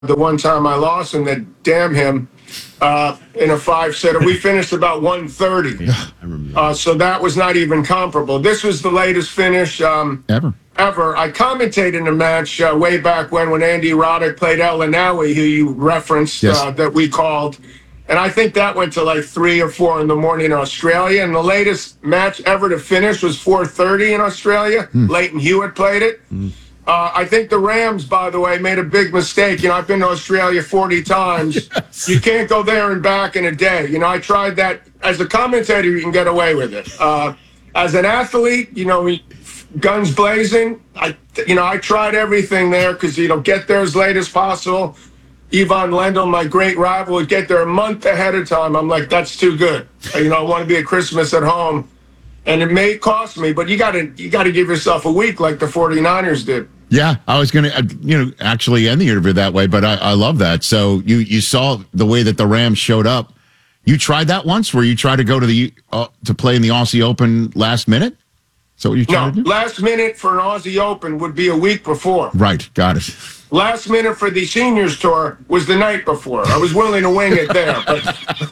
the one time I lost him, that damn him, in a 5-setter. We finished about 130. Yeah, I remember that. So that was not even comparable. This was the latest finish Ever. I commentated in a match way back when Andy Roddick played El Anawi, who you referenced, Yes. that we called. And I think that went to like 3 or 4 in the morning in Australia. And the latest match ever to finish was 4:30 in Australia. Leighton Hewitt played it. I think the Rams, by the way, made a big mistake. I've been to Australia 40 times. Yes. You can't go there and back in a day. I tried that. As a commentator, you can get away with it. As an athlete, guns blazing, I tried everything there because, get there as late as possible. Ivan Lendl, my great rival, would get there a month ahead of time. I'm like, that's too good. I want to be at Christmas at home. And it may cost me, but you got to give yourself a week like the 49ers did. Yeah, I was going to, actually end the interview that way, but I love that. So you saw the way that the Rams showed up. You tried that once, where you tried to go to to play in the Aussie Open last minute? So what you tried to do? Last minute for an Aussie Open would be a week before. Right, got it. Last minute for the Seniors Tour was the night before. I was willing to wing it there. But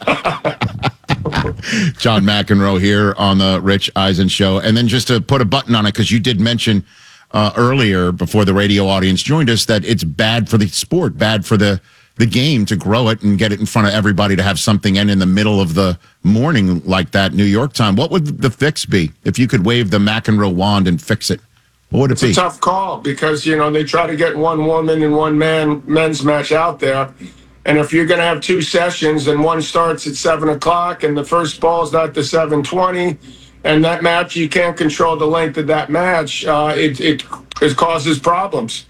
John McEnroe here on the Rich Eisen Show. And then just to put a button on it, because you did mention earlier before the radio audience joined us that it's bad for the sport, bad for the game to grow it and get it in front of everybody, to have something end in the middle of the morning like that New York time. What would the fix be if you could wave the McEnroe wand and fix it? What would it be? It's a tough call because, they try to get one woman and one men's match out there. And if you're going to have 2 sessions and one starts at 7 o'clock and the first ball's not to 7:20, and that match, you can't control the length of that match, it causes problems.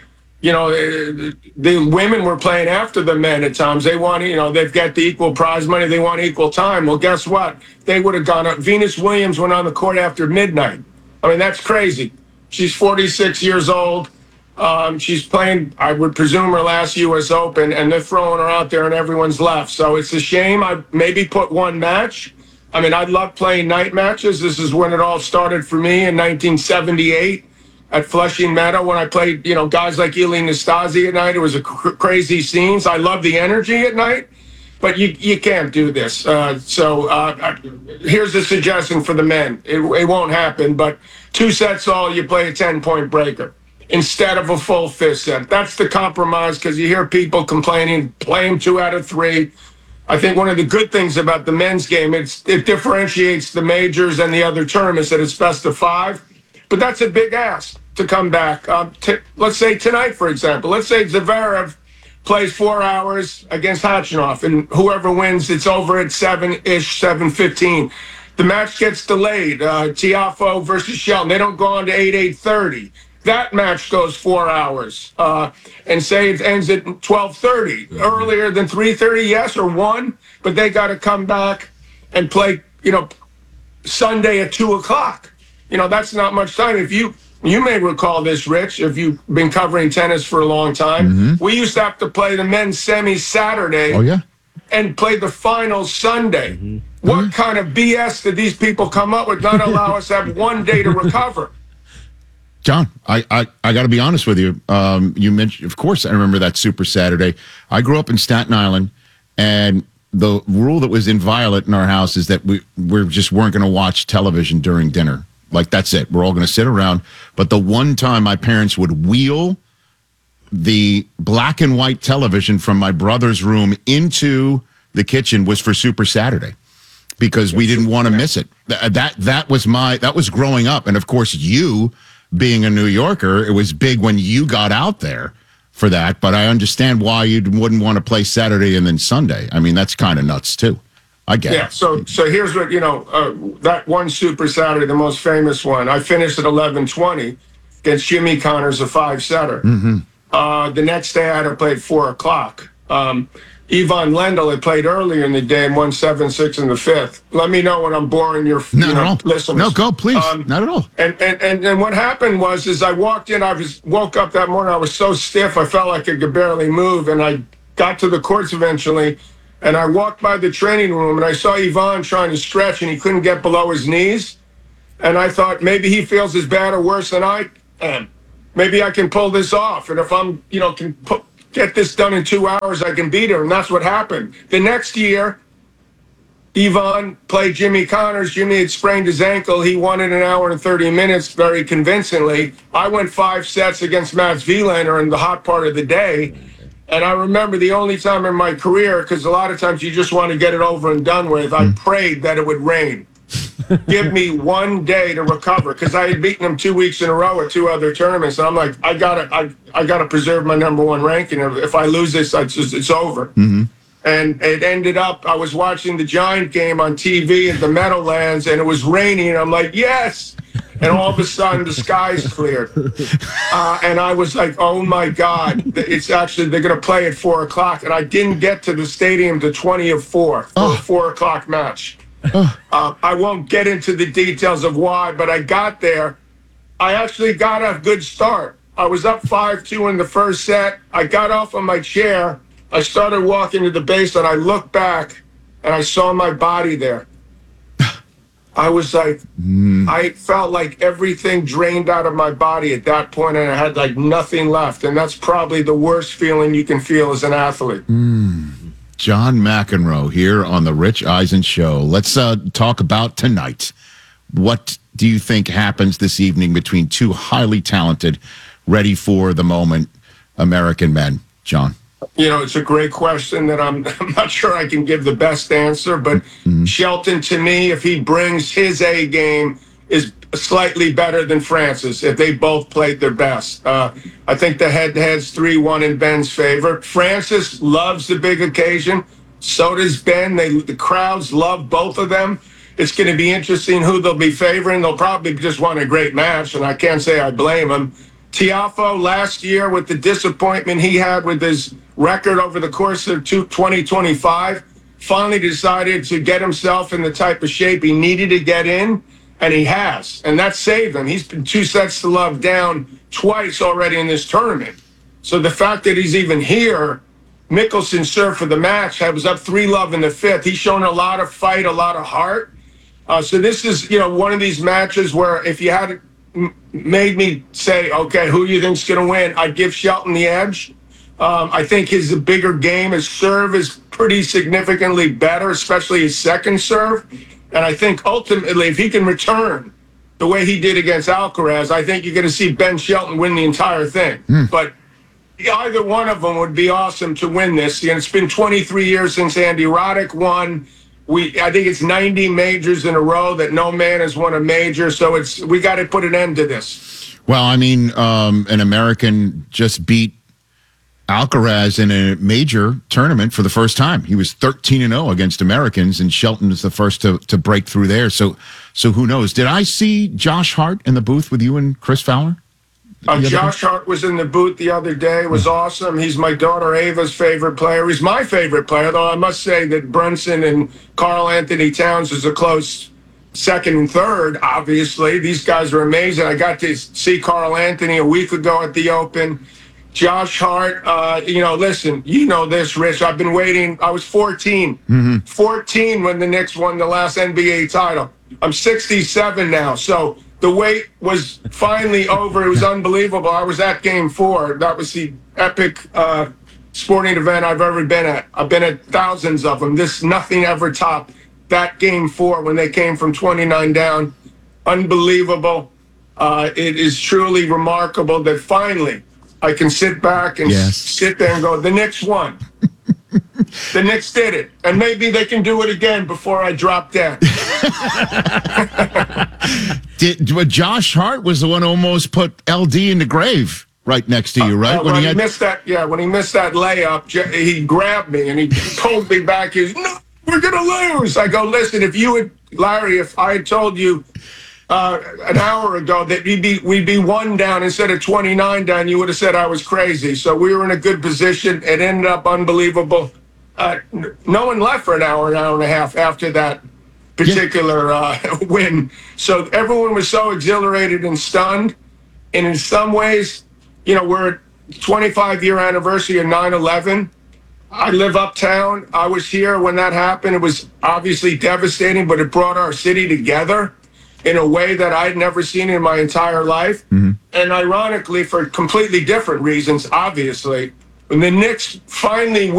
The women were playing after the men at times. They want, they've got the equal prize money. They want equal time. Well, guess what? They would have gone up. Venus Williams went on the court after midnight. I mean, that's crazy. She's 46 years old. She's playing, I would presume, her last U.S. Open, and they're throwing her out there and everyone's left. So it's a shame. I maybe put one match. I mean, I love playing night matches. This is when it all started for me in 1978 at Flushing Meadow when I played, guys like Ilie Nastase at night. It was a crazy scenes. I love the energy at night, but you can't do this. So here's a suggestion for the men. It won't happen, but 2 sets all, you play a 10-point breaker instead of a full 5th set. That's the compromise, because you hear people complaining, play them 2 out of 3. I think one of the good things about the men's game, it differentiates the majors and the other tournaments, that it's best of 5. But that's a big ask to come back. Let's say tonight, for example. Let's say Zverev plays 4 hours against Khachanov, and whoever wins, it's over at 7-ish, 7:15. The match gets delayed. Tiafoe versus Shelton. They don't go on to 8:30. That match goes 4 hours. And say it ends at 12:30. Earlier than 3:30, yes, or 1. But they got to come back and play, Sunday at 2 o'clock. That's not much time. If you may recall this, Rich, if you've been covering tennis for a long time. We used to have to play the men's semis Saturday. Oh, yeah. And play the finals Sunday. What kind of BS did these people come up with? Not allow us to have 1 day to recover. John, I got to be honest with you. You mentioned, of course, I remember that Super Saturday. I grew up in Staten Island, and the rule that was inviolate in our house is that we just weren't going to watch television during dinner. Like, that's it. We're all going to sit around. But the one time my parents would wheel the black and white television from my brother's room into the kitchen was for Super Saturday, because we didn't want to miss it. That was growing up. And of course, you being a New Yorker, it was big when you got out there for that. But I understand why you wouldn't want to play Saturday and then Sunday. I mean, that's kind of nuts too. I get it. So here's what, that one Super Saturday, the most famous one, I finished at 11:20 against Jimmy Connors, a 5-setter. The next day I had to play at 4 o'clock. Ivan Lendl had played earlier in the day and won 7-6 in the 5th. Let me know when I'm boring your listeners. No, go, please. Not at all. And what happened was I walked in, woke up that morning, I was so stiff, I felt like I could barely move, and I got to the courts eventually, and I walked by the training room, and I saw Ivan trying to stretch, and he couldn't get below his knees, and I thought maybe he feels as bad or worse than I am. Maybe I can pull this off, and if I'm, can get this done in 2 hours, I can beat him. And that's what happened. The next year, Yvonne played Jimmy Connors. Jimmy had sprained his ankle. He won in an hour and 30 minutes very convincingly. I went 5 sets against Mats Wilander in the hot part of the day. And I remember the only time in my career, because a lot of times you just want to get it over and done with, I prayed that it would rain. Give me 1 day to recover, because I had beaten him 2 weeks in a row at 2 other tournaments. And I'm like, I gotta preserve my #1 ranking. If I lose this, it's over. Mm-hmm. And it ended up, I was watching the Giant game on TV at the Meadowlands, and it was raining, and I'm like, yes! And all of a sudden, the skies cleared. And I was like, oh my God, they're going to play at 4 o'clock. And I didn't get to the stadium to 20 of 4 for a 4 o'clock match. I won't get into the details of why, but I got there. I actually got a good start. I was up 5-2 in the first set. I got off of my chair. I started walking to the base, and I looked back, and I saw my body there. I was like, I felt like everything drained out of my body at that point, and I had like nothing left. And that's probably the worst feeling you can feel as an athlete. John McEnroe here on the Rich Eisen Show. Let's talk about tonight. What do you think happens this evening between two highly talented, ready for the moment American men, John? You know, it's a great question that I'm not sure I can give the best answer, but Shelton, to me, if he brings his A game, is slightly better than Francis if they both played their best. I think the head-to-head's 3-1 in Ben's favor. Francis loves the big occasion. So does Ben. The crowds love both of them. It's going to be interesting who they'll be favoring. They'll probably just want a great match, and I can't say I blame them. Tiafoe last year, with the disappointment he had with his record over the course of 2025, finally decided to get himself in the type of shape he needed to get in, and he has. And that saved him. He's been 2 sets to love down twice already in this tournament. So the fact that he's even here, Mickelson served for the match, was up 3-love in the 5th. He's shown a lot of fight, a lot of heart. So this is, one of these matches where if you had made me say, okay, who do you think's going to win, I'd give Shelton the edge. I think his bigger game, his serve is pretty significantly better, especially his second serve. And I think ultimately, if he can return the way he did against Alcaraz, I think you're going to see Ben Shelton win the entire thing. But either one of them would be awesome to win this. And it's been 23 years since Andy Roddick won. I think it's 90 majors in a row that no man has won a major. So we got to put an end to this. Well, I mean, an American just beat Alcaraz in a major tournament for the first time. He was 13-0 against Americans, and Shelton is the first to break through there. So who knows? Did I see Josh Hart in the booth with you and Chris Fowler? Josh Hart was in the booth the other day. It was awesome. He's my daughter Ava's favorite player. He's my favorite player, though I must say that Brunson and Carl Anthony Towns is a close second and third, obviously. These guys are amazing. I got to see Carl Anthony a week ago at the Open. Josh Hart, listen, you know this, Rich. I've been waiting. I was 14. 14 when the Knicks won the last NBA title. I'm 67 now, so the wait was finally over. It was unbelievable. I was at Game 4. That was the epic sporting event I've ever been at. I've been at thousands of them. Nothing ever topped that Game 4 when they came from 29 down. Unbelievable. It is truly remarkable that finally I can sit back and sit there and go, the Knicks won. The Knicks did it. And maybe they can do it again before I drop dead. Josh Hart was the one who almost put LD in the grave right next to you, right? When he missed that layup, he grabbed me and he pulled me back. He was, no, we're going to lose. I go, listen, Larry, if I had told you an hour ago that we'd be 1 down instead of 29 down, you would have said I was crazy. So we were in a good position. It ended up unbelievable. No one left for an hour and a half after that particular win. So everyone was so exhilarated and stunned. And in some ways, we're at 25-year anniversary of 9/11. I live uptown. I was here when that happened. It was obviously devastating, but it brought our city together in a way that I'd never seen in my entire life. And ironically, for completely different reasons, obviously, when the Knicks finally